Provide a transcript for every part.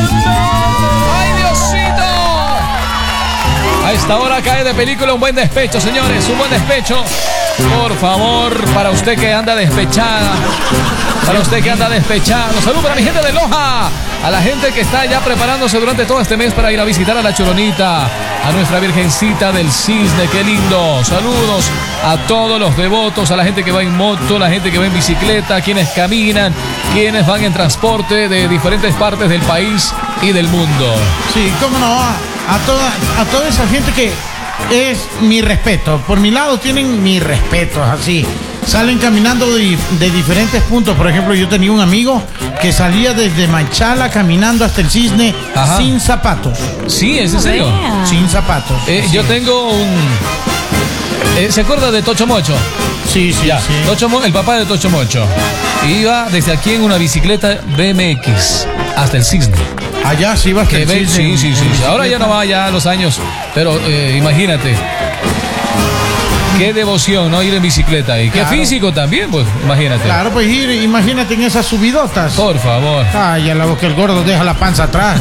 ¡Ay, Diosito! A esta hora cae de película un buen despecho, señores. Un buen despecho. Por favor, para usted que anda despechada. Para usted que anda despechado. Salud para mi gente de Loja. A la gente que está ya preparándose durante todo este mes para ir a visitar a la Choronita, a nuestra Virgencita del Cisne. ¡Qué lindo! Saludos a todos los devotos, a la gente que va en moto, la gente que va en bicicleta, quienes caminan, quienes van en transporte de diferentes partes del país y del mundo. Sí, cómo no, a toda esa gente que es mi respeto. Por mi lado tienen mi respeto, así. Salen caminando de diferentes puntos. Por ejemplo, yo tenía un amigo que salía desde Machala caminando hasta el Cisne. Ajá. Sin zapatos. Sí, ¿es en serio? Sin zapatos. Yo tengo un... ¿se acuerda de Tocho Mocho? Sí, sí, ya. Sí. El papá de Tocho Mocho iba desde aquí en una bicicleta BMX hasta el Cisne. Allá sí iba hasta el Cisne. Sí. Ahora ya no va ya a los años, pero imagínate. Qué devoción, ¿no? Ir en bicicleta y claro. Qué físico también, pues, imagínate. Claro, pues imagínate en esas subidotas. Por favor. Ay, a la boca el gordo deja la panza atrás.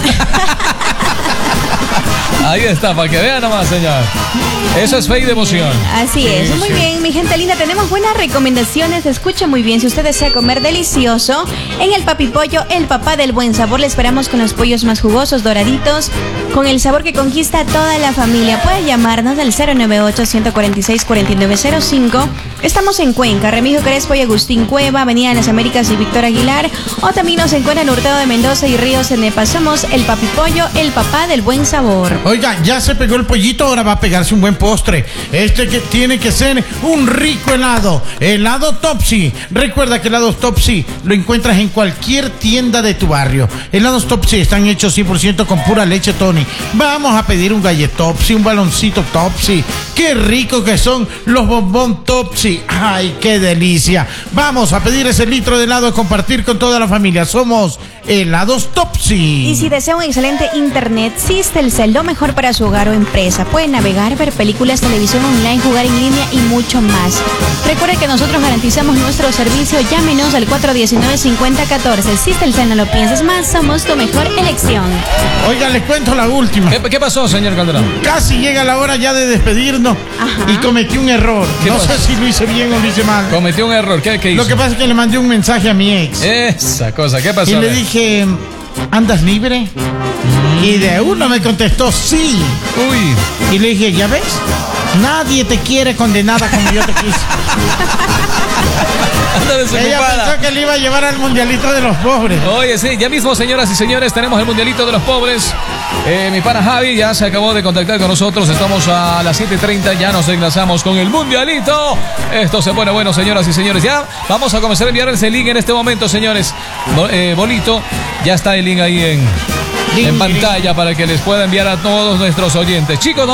Ahí está, para que vean nomás, señor. Eso es fe y devoción. Así es, muy bien, mi gente linda. Tenemos buenas recomendaciones. Escucha muy bien. Si usted desea comer delicioso, en el Papi Pollo, el papá del buen sabor, le esperamos con los pollos más jugosos, doraditos, con el sabor que conquista a toda la familia. Puede llamarnos al 098-146-4905. Estamos en Cuenca, Remigio Crespo y Agustín Cueva, Avenida de las Américas y Víctor Aguilar. O también nos encuentra en Hurtado de Mendoza y Ríos Cenepa. Somos el Papi Pollo, el papá del buen sabor. Oiga, ya se pegó el pollito, ahora va a pegarse un buen postre. Este que tiene que ser un rico helado. Helado Topsy. Recuerda que helados Topsy lo encuentras en cualquier tienda de tu barrio. Helados Topsy están hechos 100% con pura leche Tony. Vamos a pedir un gallet Topsy, un baloncito Topsy. Qué rico que son los bombón Topsy. Ay, qué delicia. Vamos a pedir ese litro de helado y compartir con toda la familia. Somos Helados Topsy. Y si desea un excelente internet, Sistelcel, lo mejor para su hogar o empresa. Puede navegar, ver películas, televisión online, jugar en línea y mucho más. Recuerde que nosotros garantizamos nuestro servicio. Llámenos al 419-5014. Sistelcel, no lo pienses más, somos tu mejor elección. Oiga, les cuento la última. ¿Qué pasó, señor Calderón? Casi llega la hora ya de despedirnos. Ajá. Y cometí un error. No sé si lo hice bien o lo hice mal. Cometió un error. ¿Qué hizo? Lo que pasa es que le mandé un mensaje a mi ex. Esa cosa, ¿qué pasó? Y le dije, ¿andas libre? Y de uno me contestó, sí. Uy. Y le dije, ¿ya ves? Nadie te quiere condenada como yo te quise. Ella pensó que le iba a llevar al mundialito de los pobres. Oye, sí, ya mismo, señoras y señores, tenemos el mundialito de los pobres. Mi pana Javi ya se acabó de contactar con nosotros. Estamos a las 7:30, ya nos enlazamos con el mundialito. Esto se pone bueno, señoras y señores. Ya vamos a comenzar a enviar ese link en este momento, señores. Bolito, ya está el link ahí en pantalla para que les pueda enviar a todos nuestros oyentes. Chicos,